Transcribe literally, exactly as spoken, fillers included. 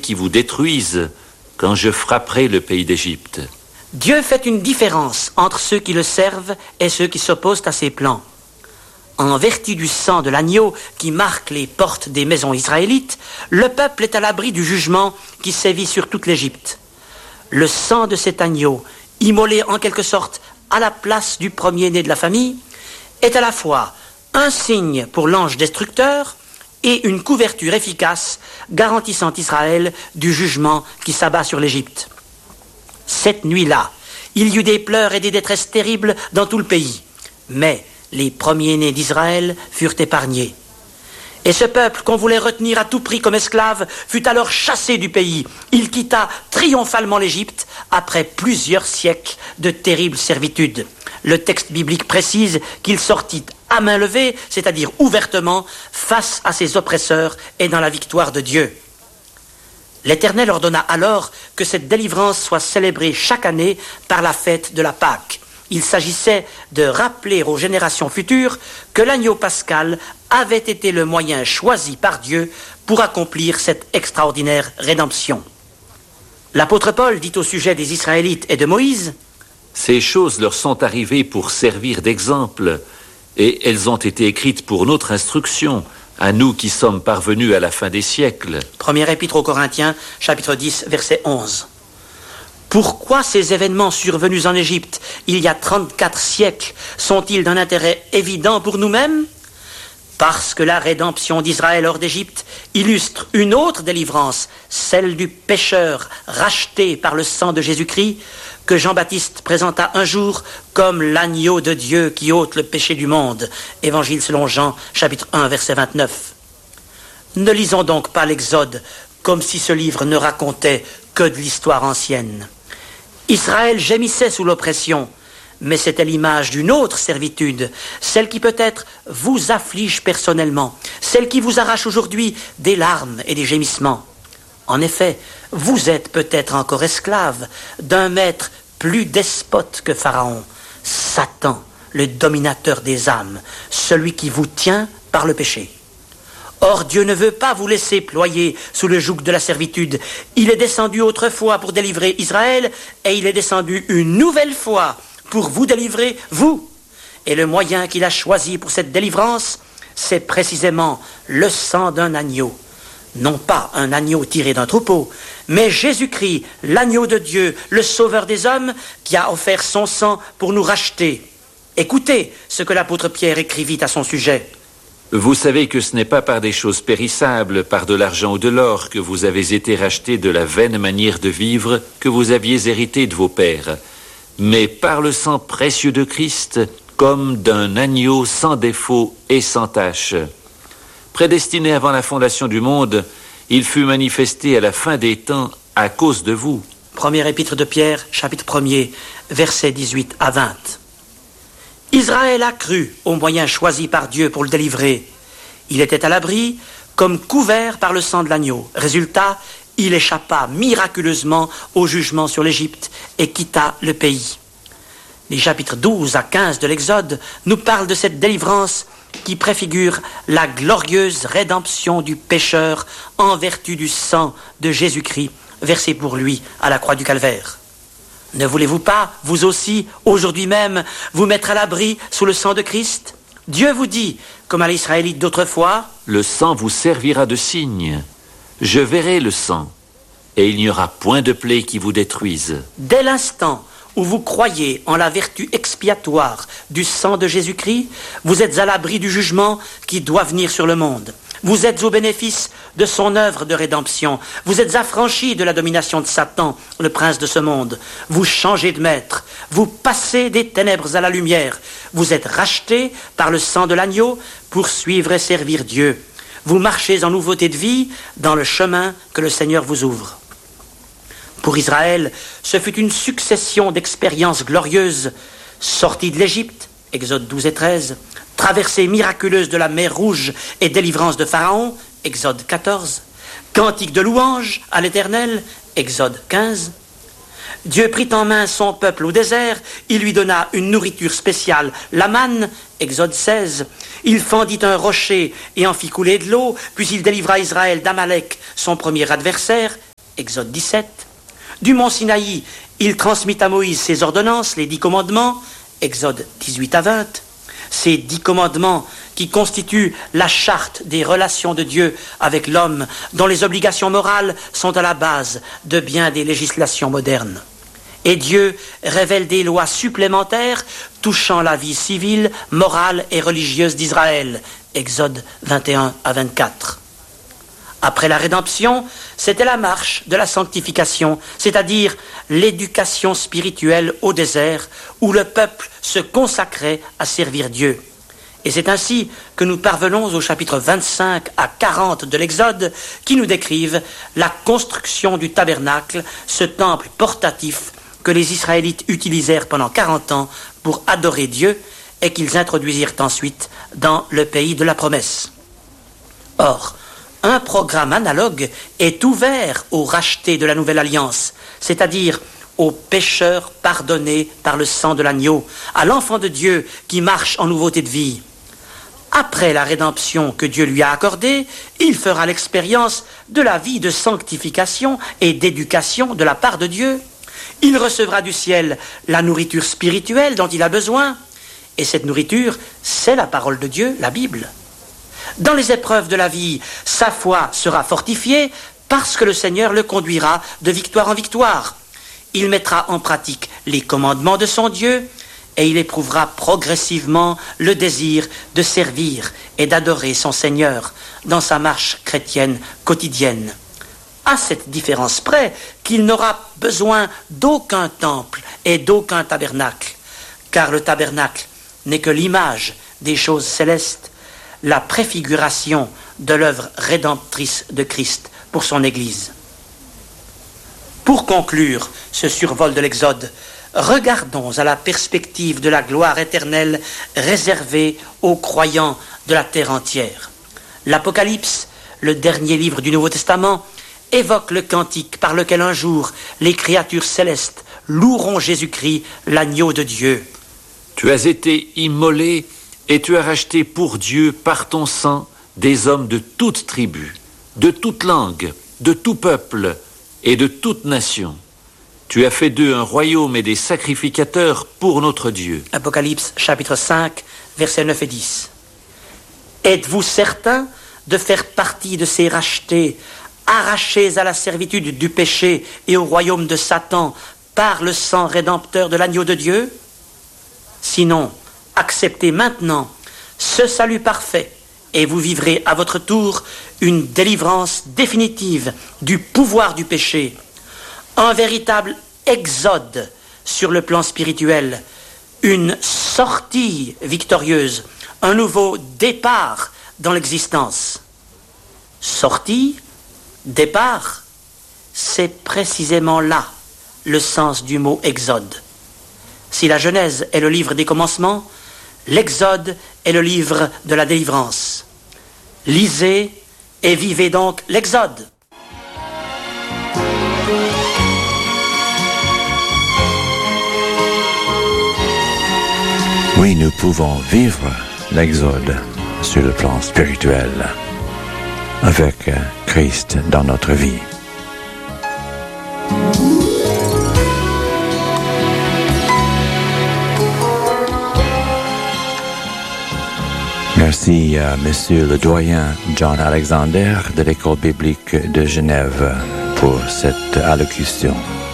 qui vous détruisent quand je frapperai le pays d'Égypte. Dieu fait une différence entre ceux qui le servent et ceux qui s'opposent à ses plans. En vertu du sang de l'agneau qui marque les portes des maisons israélites, le peuple est à l'abri du jugement qui sévit sur toute l'Égypte. Le sang de cet agneau, immolé en quelque sorte à la place du premier-né de la famille, est à la fois un signe pour l'ange destructeur et une couverture efficace garantissant Israël du jugement qui s'abat sur l'Égypte. Cette nuit-là, il y eut des pleurs et des détresses terribles dans tout le pays, mais les premiers-nés d'Israël furent épargnés. Et ce peuple qu'on voulait retenir à tout prix comme esclave fut alors chassé du pays. Il quitta triomphalement l'Égypte après plusieurs siècles de terrible servitude. Le texte biblique précise qu'il sortit à main levée, c'est-à-dire ouvertement, face à ses oppresseurs et dans la victoire de Dieu. L'Éternel ordonna alors que cette délivrance soit célébrée chaque année par la fête de la Pâque. Il s'agissait de rappeler aux générations futures que l'agneau pascal avait été le moyen choisi par Dieu pour accomplir cette extraordinaire rédemption. L'apôtre Paul dit au sujet des Israélites et de Moïse: « Ces choses leur sont arrivées pour servir d'exemple, et elles ont été écrites pour notre instruction, à nous qui sommes parvenus à la fin des siècles. » Première épître aux Corinthiens, chapitre dix, verset onze. Pourquoi ces événements survenus en Égypte il y a trente-quatre siècles sont-ils d'un intérêt évident pour nous-mêmes? Parce que la rédemption d'Israël hors d'Égypte illustre une autre délivrance, celle du pécheur racheté par le sang de Jésus-Christ, que Jean-Baptiste présenta un jour comme l'agneau de Dieu qui ôte le péché du monde. Évangile selon Jean, chapitre un, verset vingt-neuf. Ne lisons donc pas l'Exode comme si ce livre ne racontait que de l'histoire ancienne. Israël gémissait sous l'oppression, mais c'était l'image d'une autre servitude, celle qui peut-être vous afflige personnellement, celle qui vous arrache aujourd'hui des larmes et des gémissements. En effet, vous êtes peut-être encore esclave d'un maître plus despote que Pharaon, Satan, le dominateur des âmes, celui qui vous tient par le péché. Or, Dieu ne veut pas vous laisser ployer sous le joug de la servitude. Il est descendu autrefois pour délivrer Israël, et il est descendu une nouvelle fois pour vous délivrer, vous. Et le moyen qu'il a choisi pour cette délivrance, c'est précisément le sang d'un agneau. Non pas un agneau tiré d'un troupeau, mais Jésus-Christ, l'agneau de Dieu, le sauveur des hommes, qui a offert son sang pour nous racheter. Écoutez ce que l'apôtre Pierre écrivit à son sujet. Vous savez que ce n'est pas par des choses périssables, par de l'argent ou de l'or, que vous avez été rachetés de la vaine manière de vivre que vous aviez hérité de vos pères, mais par le sang précieux de Christ, comme d'un agneau sans défaut et sans tache. Prédestiné avant la fondation du monde, il fut manifesté à la fin des temps à cause de vous. Première épître de Pierre, chapitre premier, versets dix-huit à vingt. Israël a cru au moyen choisi par Dieu pour le délivrer. Il était à l'abri, comme couvert par le sang de l'agneau. Résultat, il échappa miraculeusement au jugement sur l'Égypte et quitta le pays. Les chapitres douze à quinze de l'Exode nous parlent de cette délivrance qui préfigure la glorieuse rédemption du pécheur en vertu du sang de Jésus-Christ, versé pour lui à la croix du Calvaire. Ne voulez-vous pas, vous aussi, aujourd'hui même, vous mettre à l'abri sous le sang de Christ? Dieu vous dit, comme à l'Israélite d'autrefois, « Le sang vous servira de signe. Je verrai le sang, et il n'y aura point de plaie qui vous détruise. » Dès l'instant où vous croyez en la vertu expiatoire du sang de Jésus-Christ, vous êtes à l'abri du jugement qui doit venir sur le monde. Vous êtes au bénéfice de son œuvre de rédemption. Vous êtes affranchis de la domination de Satan, le prince de ce monde. Vous changez de maître. Vous passez des ténèbres à la lumière. Vous êtes rachetés par le sang de l'agneau pour suivre et servir Dieu. Vous marchez en nouveauté de vie dans le chemin que le Seigneur vous ouvre. Pour Israël, ce fut une succession d'expériences glorieuses. Sortie de l'Égypte, Exode douze et treize, traversée miraculeuse de la mer Rouge et délivrance de Pharaon, Exode quatorze, cantique de louange à l'Éternel, Exode quinze. Dieu prit en main son peuple au désert, il lui donna une nourriture spéciale, la manne, Exode seize. Il fendit un rocher et en fit couler de l'eau, puis il délivra Israël d'Amalek, son premier adversaire, Exode dix-sept. Du mont Sinaï, il transmit à Moïse ses ordonnances, les dix commandements, Exode dix-huit à vingt. Ces dix commandements qui constituent la charte des relations de Dieu avec l'homme, dont les obligations morales sont à la base de bien des législations modernes. Et Dieu révèle des lois supplémentaires touchant la vie civile, morale et religieuse d'Israël, Exode vingt et un à vingt-quatre. Après la rédemption, c'était la marche de la sanctification, c'est-à-dire l'éducation spirituelle au désert, où le peuple se consacrait à servir Dieu. Et c'est ainsi que nous parvenons au chapitre vingt-cinq à quarante de l'Exode, qui nous décrivent la construction du tabernacle, ce temple portatif que les Israélites utilisèrent pendant quarante ans pour adorer Dieu et qu'ils introduisirent ensuite dans le pays de la promesse. Or, un programme analogue est ouvert aux rachetés de la Nouvelle Alliance, c'est-à-dire aux pécheurs pardonnés par le sang de l'agneau, à l'enfant de Dieu qui marche en nouveauté de vie. Après la rédemption que Dieu lui a accordée, il fera l'expérience de la vie de sanctification et d'éducation de la part de Dieu. Il recevra du ciel la nourriture spirituelle dont il a besoin, et cette nourriture, c'est la parole de Dieu, la Bible. Dans les épreuves de la vie, sa foi sera fortifiée parce que le Seigneur le conduira de victoire en victoire. Il mettra en pratique les commandements de son Dieu et il éprouvera progressivement le désir de servir et d'adorer son Seigneur dans sa marche chrétienne quotidienne. À cette différence près qu'il n'aura besoin d'aucun temple et d'aucun tabernacle, car le tabernacle n'est que l'image des choses célestes, la préfiguration de l'œuvre rédemptrice de Christ pour son Église. Pour conclure ce survol de l'Exode, regardons à la perspective de la gloire éternelle réservée aux croyants de la terre entière. L'Apocalypse, le dernier livre du Nouveau Testament, évoque le cantique par lequel un jour les créatures célestes loueront Jésus-Christ, l'agneau de Dieu. Tu as été immolé et tu as racheté pour Dieu par ton sang des hommes de toute tribu, de toute langue, de tout peuple et de toute nation. Tu as fait d'eux un royaume et des sacrificateurs pour notre Dieu. Apocalypse chapitre cinq, versets neuf et dix. Êtes-vous certains de faire partie de ces rachetés, arrachés à la servitude du péché et au royaume de Satan par le sang rédempteur de l'agneau de Dieu? Sinon, acceptez maintenant ce salut parfait et vous vivrez à votre tour une délivrance définitive du pouvoir du péché, un véritable exode sur le plan spirituel, une sortie victorieuse, un nouveau départ dans l'existence. Sortie, départ, c'est précisément là le sens du mot exode. Si la Genèse est le livre des commencements, l'Exode est le livre de la délivrance. Lisez et vivez donc l'Exode. Oui, nous pouvons vivre l'Exode sur le plan spirituel avec Christ dans notre vie. Merci à Monsieur le doyen John Alexander de l'École biblique de Genève pour cette allocution.